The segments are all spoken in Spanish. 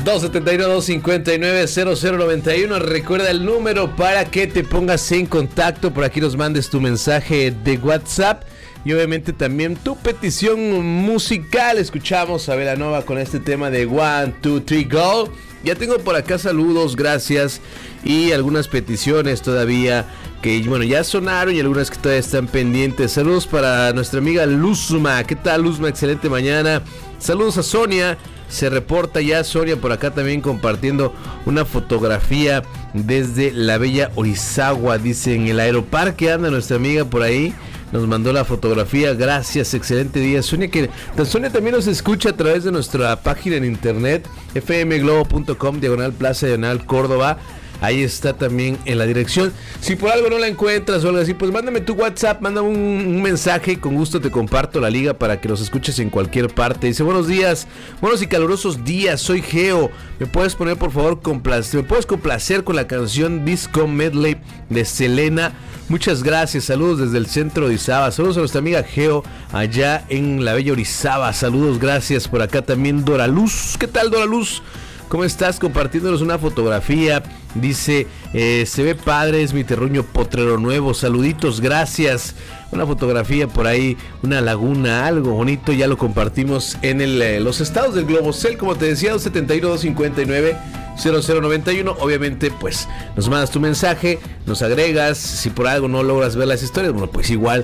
271-259-0091. Recuerda el número para que te pongas en contacto. Por aquí nos mandes tu mensaje de WhatsApp. Y obviamente también tu petición musical. Escuchamos a Belanova con este tema de 1, 2, 3, go. Ya tengo por acá saludos, gracias. Y algunas peticiones todavía que, bueno, ya sonaron y algunas que todavía están pendientes. Saludos para nuestra amiga Luzma. ¿Qué tal, Luzma? Excelente mañana. Saludos a Sonia. Se reporta ya Sonia por acá también compartiendo una fotografía desde la bella Orizagua. Dice, en el aeroparque anda nuestra amiga por ahí. Nos mandó la fotografía, gracias, excelente día. Sonia también nos escucha a través de nuestra página en internet, fmglobo.com, /Plaza Córdoba. Ahí está también en la dirección. Si por algo no la encuentras o algo así, pues mándame tu WhatsApp, mándame un mensaje. Con gusto te comparto la liga para que los escuches en cualquier parte. Dice, buenos días, buenos y calurosos días, soy Geo. ¿Me puedes poner por favor, me puedes complacer con la canción Disco Medley de Selena? Muchas gracias, saludos desde el centro de Orizaba. Saludos a nuestra amiga Geo allá en la bella Orizaba. Saludos, gracias. Por acá también Dora Luz. ¿Qué tal, Dora Luz? ¿Cómo estás? Compartiéndonos una fotografía. Dice, se ve padre, es mi terruño potrero nuevo. Saluditos, gracias. Una fotografía por ahí, una laguna, algo bonito. Ya lo compartimos en los estados del Globocel, como te decía, 271-259-0091. Obviamente, pues nos mandas tu mensaje, nos agregas. Si por algo no logras ver las historias, bueno, pues igual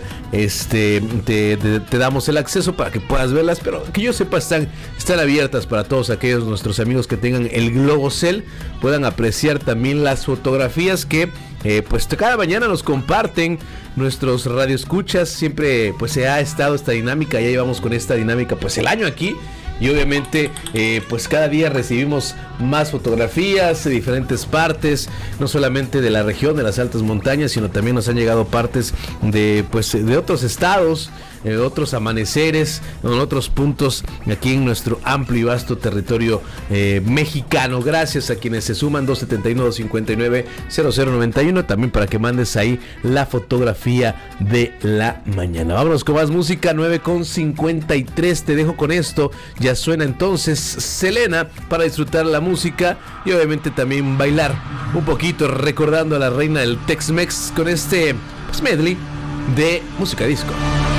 te damos el acceso para que puedas verlas. Pero que yo sepa, están abiertas para todos aquellos nuestros amigos que tengan el Globocel, puedan apreciar también las fotografías que pues cada mañana nos comparten nuestros radioescuchas. Siempre pues se ha estado esta dinámica, ya llevamos con esta dinámica pues el año aquí. Y obviamente pues cada día recibimos más fotografías de diferentes partes, no solamente de la región, de las altas montañas, sino también nos han llegado partes de otros estados, otros amaneceres, en otros puntos aquí en nuestro amplio y vasto territorio mexicano. Gracias a quienes se suman, 271-259-0091, también para que mandes ahí la fotografía de la mañana. Vámonos con más música, 9:53, te dejo con esto. Ya suena entonces Selena para disfrutar la música y obviamente también bailar un poquito, recordando a la reina del Tex-Mex con este medley de música disco.